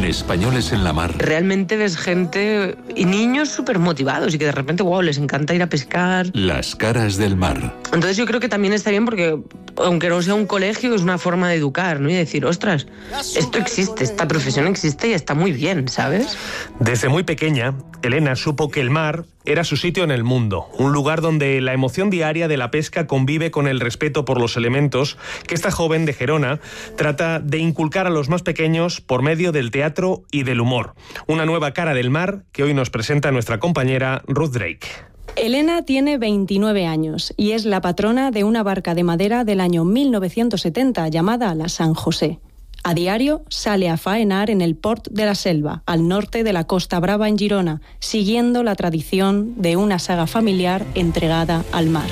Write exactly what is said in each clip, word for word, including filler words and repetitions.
Españoles en la mar. Realmente ves gente y niños súper motivados y que de repente, wow, les encanta ir a pescar. Las caras del mar. Entonces yo creo que también está bien porque, aunque no sea un colegio, es una forma de educar, ¿no? Y decir, ostras, esto existe, esta profesión existe y está muy bien, ¿sabes? Desde muy pequeña, Elena supo que el mar era su sitio en el mundo, un lugar donde la emoción diaria de la pesca convive con el respeto por los elementos que esta joven de Gerona trata de inculcar a los más pequeños por medio del teatro y del humor. Una nueva cara del mar que hoy nos presenta nuestra compañera Ruth Drake. Elena tiene veintinueve años y es la patrona de una barca de madera del año mil novecientos setenta llamada la San José. A diario sale a faenar en el Port de la Selva, al norte de la Costa Brava en Girona, siguiendo la tradición de una saga familiar entregada al mar.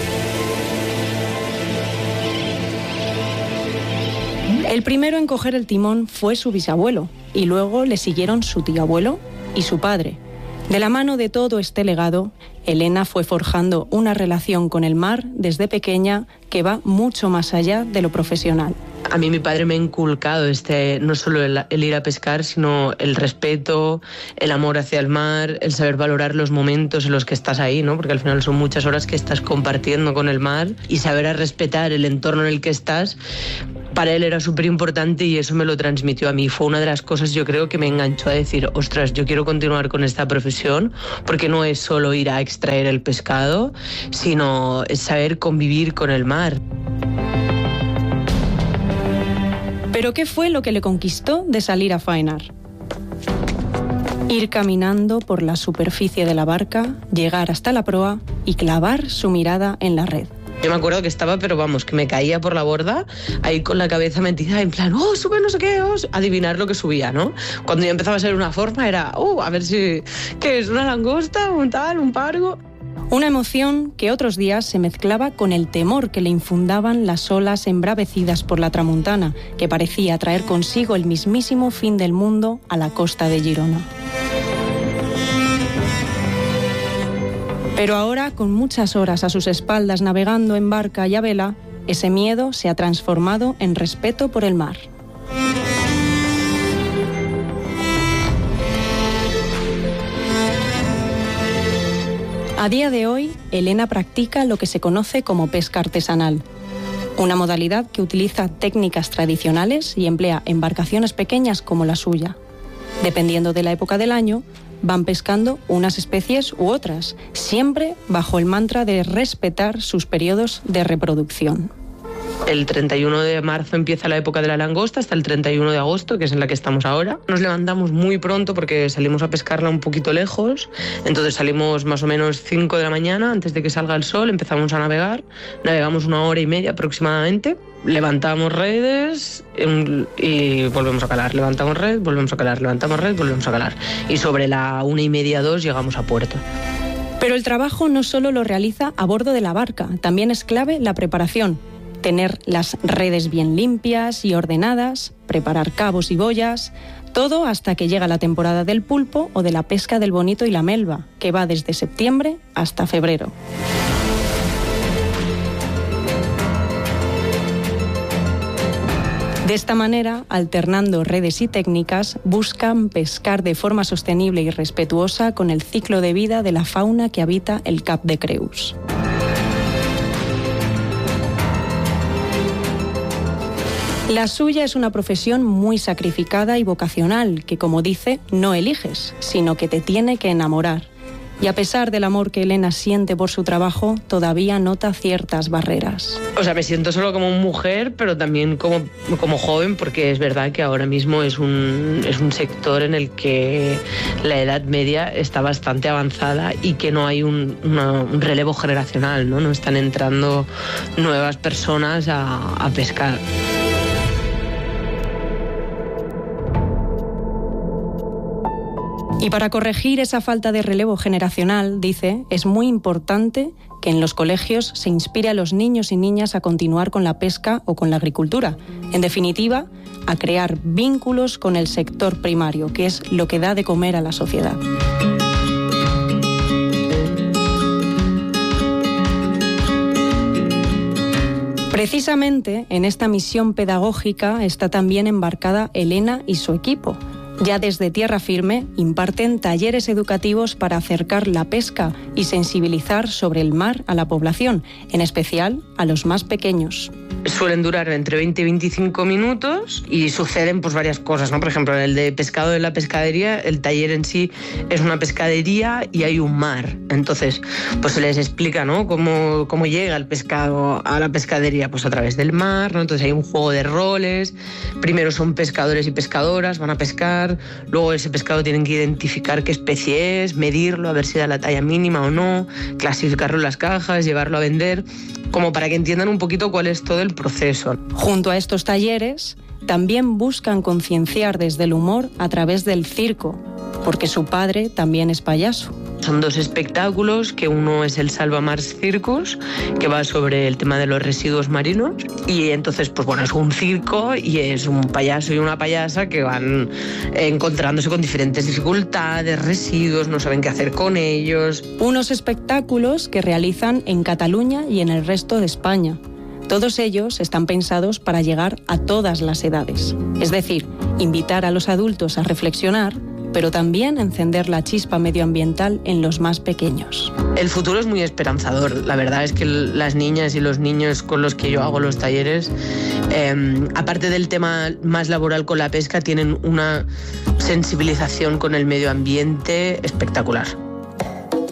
El primero en coger el timón fue su bisabuelo, y luego le siguieron su tío abuelo y su padre. De la mano de todo este legado, Elena fue forjando una relación con el mar desde pequeña que va mucho más allá de lo profesional. A mí mi padre me ha inculcado este, no solo el, el ir a pescar, sino el respeto, el amor hacia el mar, el saber valorar los momentos en los que estás ahí, ¿no? Porque al final son muchas horas que estás compartiendo con el mar y saber a respetar el entorno en el que estás, para él era súper importante y eso me lo transmitió a mí. Fue una de las cosas, yo creo, que me enganchó a decir, ostras, yo quiero continuar con esta profesión porque no es solo ir a extraer el pescado, sino es saber convivir con el mar. ¿Pero qué fue lo que le conquistó de salir a faenar? Ir caminando por la superficie de la barca, llegar hasta la proa y clavar su mirada en la red. Yo me acuerdo que estaba, pero vamos, que me caía por la borda, ahí con la cabeza metida en plan, oh, sube no sé qué, oh, adivinar lo que subía, ¿no? Cuando ya empezaba a ser una forma era, oh, a ver si, ¿qué es? ¿Una langosta? ¿Un tal? ¿Un pargo? Una emoción que otros días se mezclaba con el temor que le infundaban las olas embravecidas por la tramuntana, que parecía traer consigo el mismísimo fin del mundo a la costa de Girona. Pero ahora, con muchas horas a sus espaldas navegando en barca y a vela, ese miedo se ha transformado en respeto por el mar. A día de hoy, Elena practica lo que se conoce como pesca artesanal, una modalidad que utiliza técnicas tradicionales y emplea embarcaciones pequeñas como la suya. Dependiendo de la época del año, van pescando unas especies u otras, siempre bajo el mantra de respetar sus periodos de reproducción. El treinta y uno de marzo empieza la época de la langosta hasta el treinta y uno de agosto, que es en la que estamos ahora. Nos levantamos muy pronto porque salimos a pescarla un poquito lejos, entonces salimos más o menos cinco de la mañana antes de que salga el sol, empezamos a navegar, navegamos una hora y media aproximadamente, levantamos redes y volvemos a calar, levantamos red, volvemos a calar, levantamos red, volvemos a calar. Y sobre la una y media, dos llegamos a puerto. Pero el trabajo no solo lo realiza a bordo de la barca, también es clave la preparación. Tener las redes bien limpias y ordenadas, preparar cabos y boyas, todo hasta que llega la temporada del pulpo o de la pesca del bonito y la melva, que va desde septiembre hasta febrero. De esta manera, alternando redes y técnicas, buscan pescar de forma sostenible y respetuosa con el ciclo de vida de la fauna que habita el Cap de Creus. La suya es una profesión muy sacrificada y vocacional que, como dice, no eliges, sino que te tiene que enamorar. Y a pesar del amor que Elena siente por su trabajo, todavía nota ciertas barreras. O sea, me siento solo como mujer, pero también como, como joven, porque es verdad que ahora mismo es un, es un sector en el que la edad media está bastante avanzada y que no hay un, una, un relevo generacional, ¿no? No están entrando nuevas personas a, a pescar. Y para corregir esa falta de relevo generacional, dice, es muy importante que en los colegios se inspire a los niños y niñas a continuar con la pesca o con la agricultura. En definitiva, a crear vínculos con el sector primario, que es lo que da de comer a la sociedad. Precisamente en esta misión pedagógica está también embarcada Elena y su equipo. Ya desde tierra firme imparten talleres educativos para acercar la pesca y sensibilizar sobre el mar a la población, en especial a los más pequeños. Suelen durar entre veinte y veinticinco minutos y suceden pues varias cosas, ¿no? Por ejemplo, en el de pescado de la pescadería, el taller en sí es una pescadería y hay un mar. Entonces, pues se les explica, ¿no? Cómo, cómo llega el pescado a la pescadería, pues a través del mar, ¿no? Entonces hay un juego de roles. Primero son pescadores y pescadoras, van a pescar. Luego ese pescado tienen que identificar qué especie es, medirlo, a ver si da la talla mínima o no, clasificarlo en las cajas, llevarlo a vender, como para que entiendan un poquito cuál es todo el proceso. Junto a estos talleres, también buscan concienciar desde el humor a través del circo, porque su padre también es payaso. Son dos espectáculos, que uno es el Salvamars Circus, que va sobre el tema de los residuos marinos, y entonces, pues bueno, es un circo y es un payaso y una payasa que van encontrándose con diferentes dificultades, residuos, no saben qué hacer con ellos. Unos espectáculos que realizan en Cataluña y en el resto de España. Todos ellos están pensados para llegar a todas las edades, es decir, invitar a los adultos a reflexionar, pero también encender la chispa medioambiental en los más pequeños. El futuro es muy esperanzador. La verdad es que las niñas y los niños con los que yo hago los talleres, eh, aparte del tema más laboral con la pesca, tienen una sensibilización con el medio ambiente espectacular.